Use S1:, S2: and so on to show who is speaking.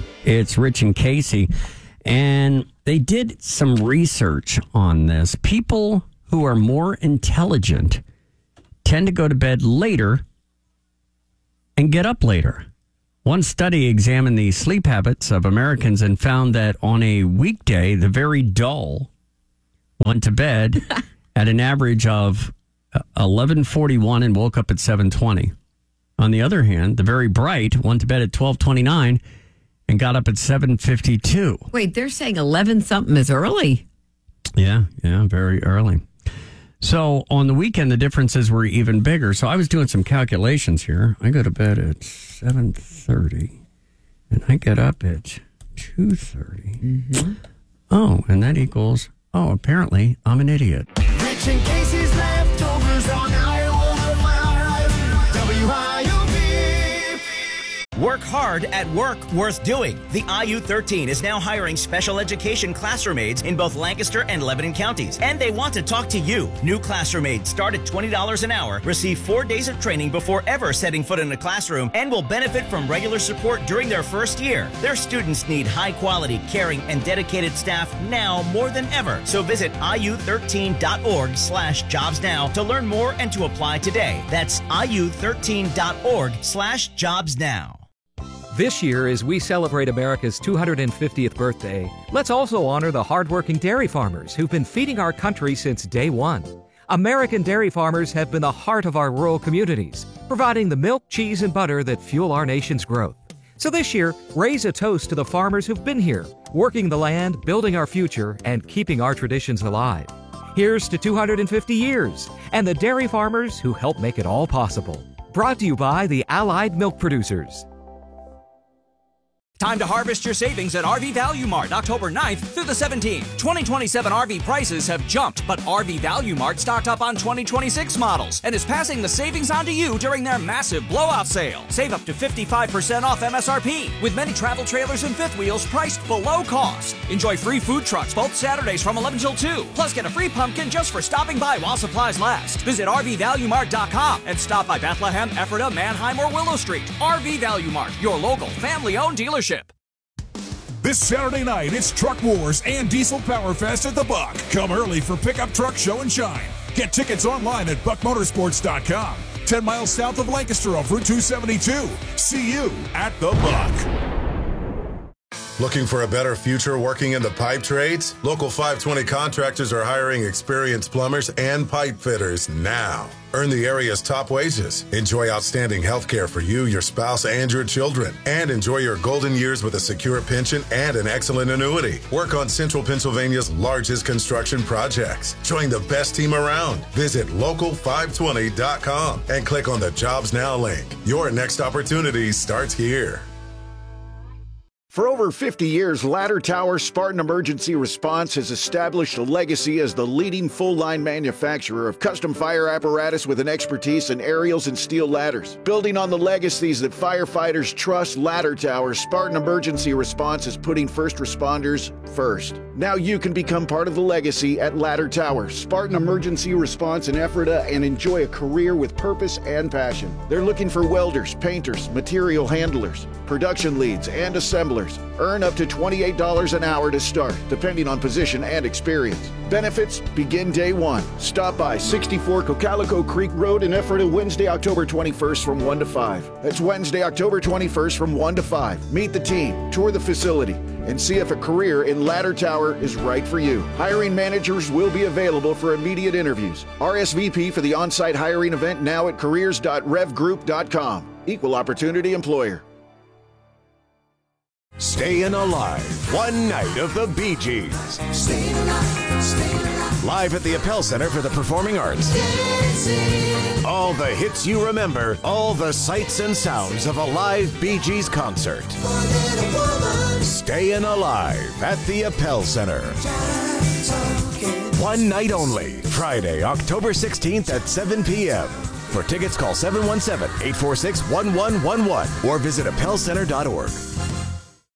S1: It's Rich and Casey. And they did some research on this. People who are more intelligent tend to go to bed later and get up later. One study examined the sleep habits of Americans and found that on a weekday, the very dull went to bed at an average of 11:41 and woke up at 7:20. On the other hand, the very bright went to bed at 12:29 and got up at 7:52.
S2: Wait, they're saying 11-something is early?
S1: Yeah, very early. So on the weekend, the differences were even bigger. So I was doing some calculations here. I go to bed at 7:30 and I get up at 2:30. Mm-hmm. Oh, and that equals, apparently I'm an idiot.
S3: Rich and Casey's leftovers on Iowa 5 WIOB.
S4: Work hard at work worth doing. The IU-13 is now hiring special education classroom aides in both Lancaster and Lebanon counties, and they want to talk to you. New classroom aides start at $20 an hour, receive 4 days of training before ever setting foot in a classroom, and will benefit from regular support during their first year. Their students need high-quality, caring, and dedicated staff now more than ever. So visit iu13.org/jobs now to learn more and to apply today. That's iu13.org/jobs now.
S5: This year, as we celebrate America's 250th birthday, let's also honor the hardworking dairy farmers who've been feeding our country since day one. American dairy farmers have been the heart of our rural communities, providing the milk, cheese, and butter that fuel our nation's growth. So this year, raise a toast to the farmers who've been here, working the land, building our future, and keeping our traditions alive. Here's to 250 years, and the dairy farmers who help make it all possible. Brought to you by the Allied Milk Producers.
S6: Time to harvest your savings at RV Value Mart, October 9th through the 17th. 2027 RV prices have jumped, but RV Value Mart stocked up on 2026 models and is passing the savings on to you during their massive blowout sale. Save up to 55% off MSRP, with many travel trailers and fifth wheels priced below cost. Enjoy free food trucks both Saturdays from 11 till 2. Plus, get a free pumpkin just for stopping by while supplies last. Visit RVValueMart.com and stop by Bethlehem, Ephrata, Manheim, or Willow Street. RV Value Mart, your local family-owned dealership.
S7: This Saturday night, it's Truck Wars and Diesel Power Fest at the Buck. Come early for Pickup Truck Show and Shine. Get tickets online at buckmotorsports.com. 10 miles south of Lancaster off Route 272. See you at the Buck.
S8: Looking for a better future working in the pipe trades? Local 520 Contractors are hiring experienced plumbers and pipe fitters now. Earn the area's top wages. Enjoy outstanding health care for you, your spouse, and your children. And enjoy your golden years with a secure pension and an excellent annuity. Work on Central Pennsylvania's largest construction projects. Join the best team around. Visit local520.com and click on the Jobs Now link. Your next opportunity starts here.
S9: For over 50 years, Ladder Tower Spartan Emergency Response has established a legacy as the leading full-line manufacturer of custom fire apparatus with an expertise in aerials and steel ladders. Building on the legacies that firefighters trust, Ladder Tower Spartan Emergency Response is putting first responders first. Now you can become part of the legacy at Ladder Tower Spartan Emergency Response in Ephrata and enjoy a career with purpose and passion. They're looking for welders, painters, material handlers, production leads, and assemblers. Earn up to $28 an hour to start, depending on position and experience. Benefits begin day one. Stop by 64 Cocalico Creek Road in Ephrata Wednesday, October 21st from 1 to 5. That's Wednesday, October 21st from 1 to 5. Meet the team, tour the facility, and see if a career in Ladder Tower is right for you. Hiring managers will be available for immediate interviews. RSVP for the on-site hiring event now at careers.revgroup.com. Equal opportunity employer.
S10: Staying Alive, one night of the Bee Gees. Staying alive. Live at the Appel Center for the Performing Arts. All the hits you remember, all the sights and sounds of a live Bee Gees concert. Staying Alive at the Appel Center. One night only, Friday, October 16th at 7 p.m. For tickets, call 717-846-1111 or visit appelcenter.org.